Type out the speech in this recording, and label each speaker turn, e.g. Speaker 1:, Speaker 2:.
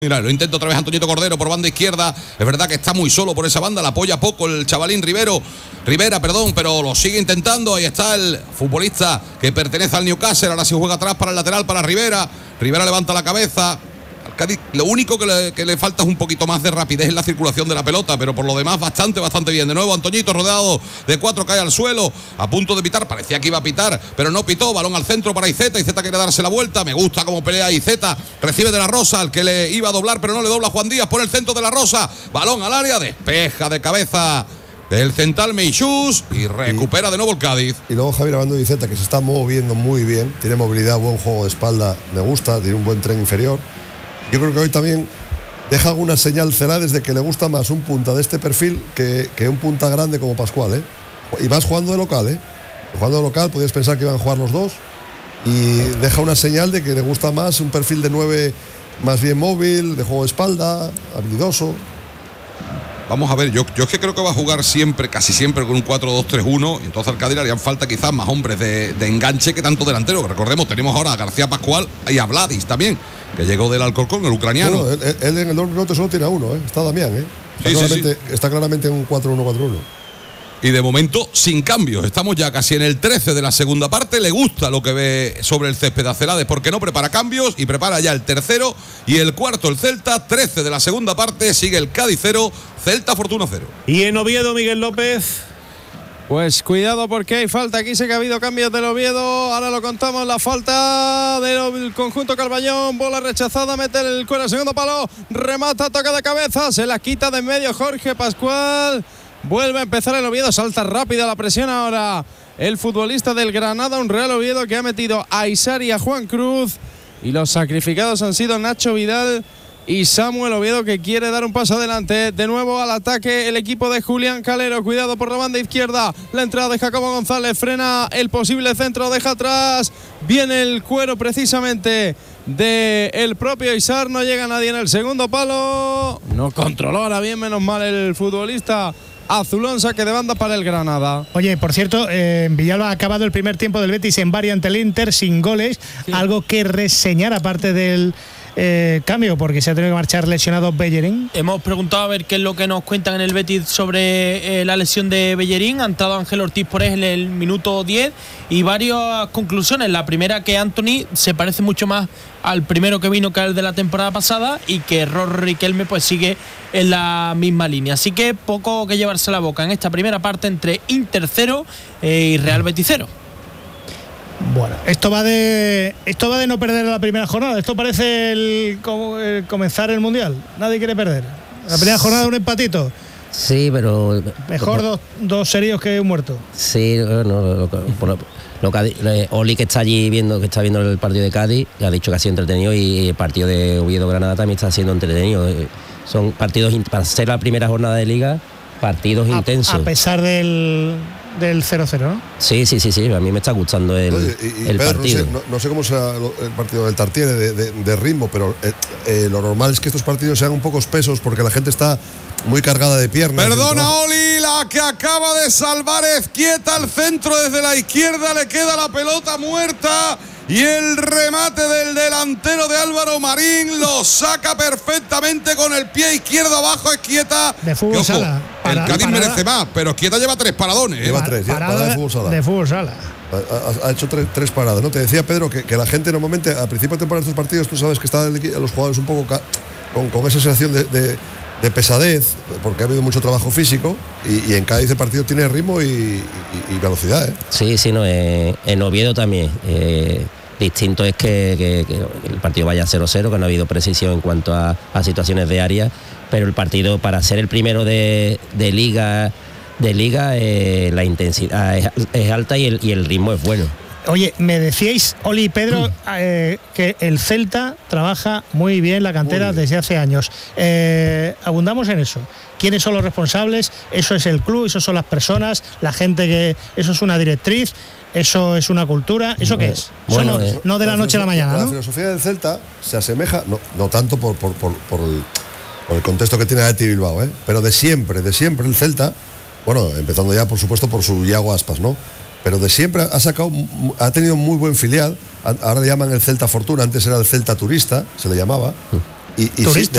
Speaker 1: Mira, lo intenta otra vez Antoñito Cordero por banda izquierda. Es verdad que está muy solo por esa banda, la apoya poco el chavalín Rivera, pero lo sigue intentando. Ahí está el futbolista que pertenece al Newcastle. Ahora sí juega atrás para el lateral, para Rivera. Rivera levanta la cabeza. Al Cádiz, lo único que le falta es un poquito más de rapidez en la circulación de la pelota, pero por lo demás bastante bien. De nuevo Antoñito rodeado de cuatro, cae al suelo, a punto de pitar. Parecía que iba a pitar, pero no pitó. Balón al centro para Iceta. Iceta quiere darse la vuelta. Me gusta cómo pelea Iceta. Recibe de la Rosa, al que le iba a doblar, pero no le dobla Juan Díaz por el centro de la Rosa. Balón al área, despeja de cabeza el central Meixús y recupera de nuevo el Cádiz.
Speaker 2: Y luego Javier, hablando de Iceta, que se está moviendo muy bien, tiene movilidad, buen juego de espalda, me gusta, tiene un buen tren inferior. Yo creo que hoy también deja alguna señal Celades de que le gusta más un punta de este perfil que un punta grande como Pascual, ¿eh? Y vas jugando de local, ¿eh? Jugando de local, podías pensar que iban a jugar los dos, y deja una señal de que le gusta más un perfil de 9 más bien móvil, de juego de espalda, habilidoso.
Speaker 1: Vamos a ver, yo es que creo que va a jugar siempre, casi siempre con un 4-2-3-1. Entonces al Cádiz le harían falta quizás más hombres de enganche que tanto delantero. Recordemos, tenemos ahora a García Pascual y a Vladis también, que llegó del Alcorcón, el ucraniano.
Speaker 2: Bueno, él en el norte solo tiene a uno, ¿eh? Está Damián, ¿eh? Está claramente en un 4-1-4-1.
Speaker 1: Y de momento sin cambios. Estamos ya casi en el 13 de la segunda parte. Le gusta lo que ve sobre el césped a Celades, porque no prepara cambios y prepara ya el tercero y el cuarto el Celta. 13 de la segunda parte. Sigue el Cádiz 0, Celta Fortuna 0.
Speaker 3: Y en Oviedo, Miguel López. Pues cuidado porque hay falta. Aquí sé que ha habido cambios del Oviedo. Ahora lo contamos. La falta del conjunto Carballón. Bola rechazada. Mete el cuero al segundo palo. Remata, toca de cabeza. Se la quita de en medio Jorge Pascual. Vuelve a empezar el Oviedo. Salta rápida la presión ahora el futbolista del Granada. Un Real Oviedo que ha metido a Isar y a Juan Cruz. Y los sacrificados han sido Nacho Vidal y Samuel Oviedo, que quiere dar un paso adelante. De nuevo al ataque el equipo de Julián Calero. Cuidado por la banda izquierda. La entrada de Jacobo González. Frena el posible centro. Deja atrás. Viene el cuero precisamente del propio Isar. No llega nadie en el segundo palo. No controló ahora bien, menos mal, el futbolista azulón. Saque de banda para el Granada.
Speaker 4: Oye, por cierto, en Villalba ha acabado el primer tiempo del Betis en Bari ante el Inter sin goles. Sí. Algo que reseñar aparte del cambio, porque se ha tenido que marchar lesionado Bellerín.
Speaker 5: Hemos preguntado a ver qué es lo que nos cuentan en el Betis sobre la lesión de Bellerín. Ha entrado Ángel Ortiz por él en el minuto 10 y varias conclusiones. La primera, que Anthony se parece mucho más al primero que vino que al de la temporada pasada, y que Rorro Riquelme pues sigue en la misma línea. Así que poco que llevarse a la boca en esta primera parte entre Inter 0 y Real Betis 0.
Speaker 4: Bueno, esto va de no perder la primera jornada. Esto parece comenzar el Mundial. Nadie quiere perder. La primera jornada, un empatito.
Speaker 6: Sí, pero
Speaker 4: mejor dos heridos que un muerto.
Speaker 6: Sí, lo que Oli, que está allí que está viendo el partido de Cádiz, ha dicho que ha sido entretenido, y el partido de Oviedo-Granada también está siendo entretenido. Son partidos, para ser la primera jornada de Liga, partidos intensos.
Speaker 4: A pesar del 0-0, ¿no?
Speaker 6: Sí, a mí me está gustando el
Speaker 2: Pedro,
Speaker 6: partido.
Speaker 2: No sé cómo será el partido del Tartiere de ritmo, pero lo normal es que estos partidos sean un poco espesos, porque la gente está muy cargada de piernas.
Speaker 1: Perdona, Oli, la que acaba de salvar Ezquieta al centro desde la izquierda. Le queda la pelota muerta y el remate del delantero de Álvaro Marín lo saca perfectamente con el pie izquierdo abajo. Ezquieta
Speaker 4: de fútbol sala.
Speaker 1: El Cádiz merece más, pero Ezquieta lleva 3 paradones.
Speaker 2: Lleva 3 paradas
Speaker 4: de fútbol sala.
Speaker 2: Ha hecho 3 paradas, ¿no? Te decía, Pedro, que la gente normalmente al principio de temporada de estos partidos, tú sabes que están los jugadores un poco con esa sensación de pesadez, porque ha habido mucho trabajo físico, y en Cádiz el partido tiene ritmo y velocidad, ¿eh?
Speaker 6: Sí, no, en Oviedo también. Distinto es que el partido vaya 0-0, que no ha habido precisión en cuanto a situaciones de área, pero el partido, para ser el primero de Liga, la intensidad es alta y el ritmo es bueno.
Speaker 4: Oye, me decíais, Oli y Pedro, que el Celta trabaja muy bien la cantera desde hace años. Abundamos en eso. ¿Quiénes son los responsables? Eso es el club, eso son las personas, la gente eso es una directriz, eso es una cultura. ¿Eso qué es? Bueno, no de la noche a la mañana, ¿no?
Speaker 2: La filosofía del Celta se asemeja, no tanto por el contexto que tiene Athletic Bilbao, pero de siempre el Celta, bueno, empezando ya por supuesto por su Iago Aspas, ¿no? Pero de siempre ha tenido muy buen filial. Ahora le llaman el Celta Fortuna, antes era el Celta Turista, se le llamaba. Y sí,
Speaker 4: Turista.